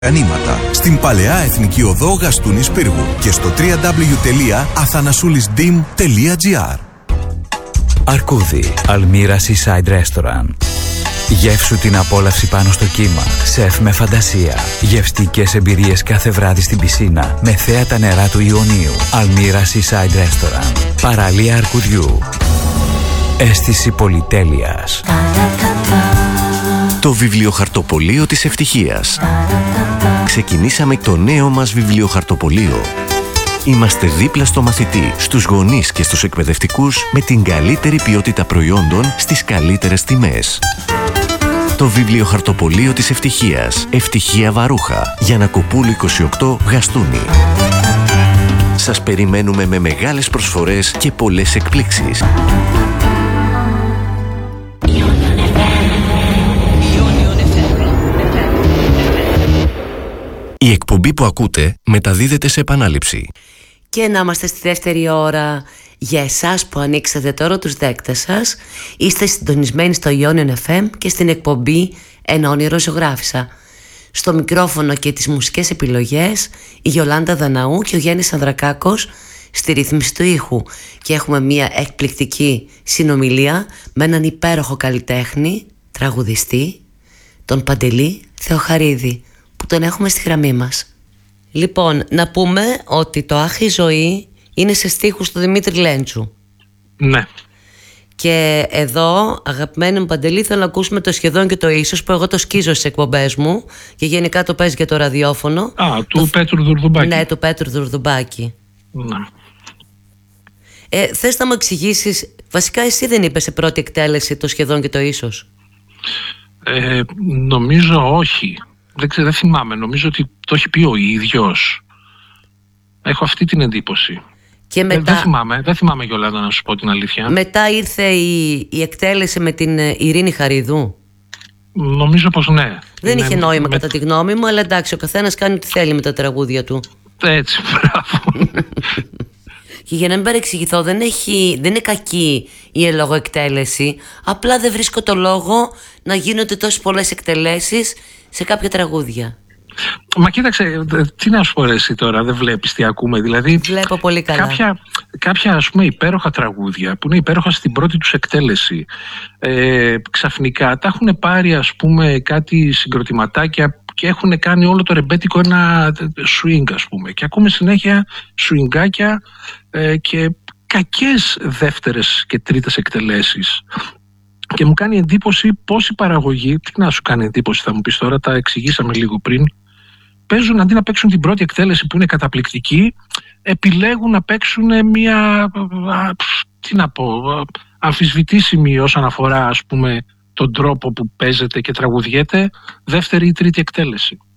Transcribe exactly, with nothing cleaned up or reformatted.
Ανήματα στην Παλαιά Εθνική Οδό Γαστούνης Πύργου και στο double-u double-u double-u τελεία athanasoulisdim τελεία gr. Αρκούδι, Αλμύρα Seaside Restaurant. Γεύσου την απόλαυση πάνω στο κύμα. Σεφ με φαντασία. Γευστικές εμπειρίες κάθε βράδυ στην πισίνα με θέα τα νερά του Ιωνίου. Αλμύρα Seaside Restaurant. Παραλία Αρκουδιού. Αίσθηση πολυτέλειας. Το βιβλιοχαρτοπωλείο της ευτυχίας. Ξεκινήσαμε το νέο μας βιβλιοχαρτοπωλείο. Είμαστε δίπλα στο μαθητή, στους γονείς και στους εκπαιδευτικούς με την καλύτερη ποιότητα προϊόντων στις καλύτερες τιμές. Το βιβλιοχαρτοπωλείο της ευτυχίας. Ευτυχία Βαρούχα. Γιαννακοπούλου είκοσι οκτώ, Γαστούνη. Σας περιμένουμε με μεγάλες προσφορές και πολλές εκπλήξεις. Η εκπομπή που ακούτε μεταδίδεται σε επανάληψη. Και να είμαστε στη δεύτερη ώρα. Για εσάς που ανοίξατε τώρα τους δέκτες σας, είστε συντονισμένοι στο Ionian εφ εμ και στην εκπομπή Ένα όνειρο ζωγράφισα. Στο μικρόφωνο και τις μουσικές επιλογές η Γιολάντα Δαναού και ο Γιάννης Ανδρακάκος στη ρύθμιση του ήχου. Και έχουμε μια εκπληκτική συνομιλία με έναν υπέροχο καλλιτέχνη, τραγουδιστή, τον Παντελή Θεοχαρίδη, που τον έχουμε στη γραμμή μας. Λοιπόν, να πούμε ότι το Άχ η ζωή είναι σε στίχους του Δημήτρη Λέντσου. Ναι. Και εδώ, αγαπημένη μου Παντελή, θέλω να ακούσουμε το σχεδόν και το ίσως, που εγώ το σκίζω στις εκπομπές μου και γενικά το παίζει για το ραδιόφωνο. Α, του το... Πέτρου Δουρδουμπάκη. Ναι, του Πέτρου Δουρδουμπάκη. Ναι. Ε, θες να μου εξηγήσεις, βασικά εσύ δεν είπες σε πρώτη εκτέλεση το σχεδόν και το ίσως? Ε, νομίζω όχι. Δεν ξέρω, δεν θυμάμαι. Νομίζω ότι το έχει πει ο ίδιος. Έχω αυτή την εντύπωση. Και μετά... δεν, δεν θυμάμαι, δεν θυμάμαι Γιολάντα, να σου πω την αλήθεια. Μετά ήρθε η, η εκτέλεση με την Ειρήνη Χαριδού. Νομίζω πως ναι. Δεν είναι, είχε νόημα με... κατά τη γνώμη μου, αλλά εντάξει, ο καθένας κάνει ό,τι θέλει με τα τραγούδια του. Έτσι, μπράβο. Και για να μην παρεξηγηθώ, δεν, έχει, δεν είναι κακή η εν λόγω εκτέλεση. Απλά δεν βρίσκω το λόγο να γίνονται τόσες πολλές εκτελέσεις σε κάποια τραγούδια. Μα κοίταξε, τι να σου πω εσύ τώρα, δεν βλέπεις τι ακούμε? Δηλαδή, βλέπω πολύ καλά. Κάποια, κάποια ας πούμε υπέροχα τραγούδια που είναι υπέροχα στην πρώτη τους εκτέλεση, ε, ξαφνικά τα έχουν πάρει ας πούμε κάτι συγκροτηματάκια και έχουν κάνει όλο το ρεμπέτικο ένα swing ας πούμε, και ακούμε συνέχεια swingάκια ε, και κακές δεύτερες και τρίτες εκτελέσεις. Και μου κάνει εντύπωση πώς η παραγωγή, τι να σου κάνει εντύπωση θα μου πεις τώρα, τα εξηγήσαμε λίγο πριν, παίζουν αντί να παίξουν την πρώτη εκτέλεση που είναι καταπληκτική, επιλέγουν να παίξουν μια, τι να πω, αμφισβητήσιμη όσον αφορά ας πούμε τον τρόπο που παίζεται και τραγουδιέται δεύτερη ή τρίτη εκτέλεση.